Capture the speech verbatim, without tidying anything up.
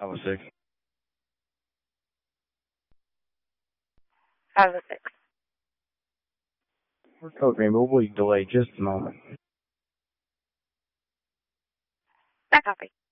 I was six. Five oh six. We're code green, but we'll delay just a moment. That copy.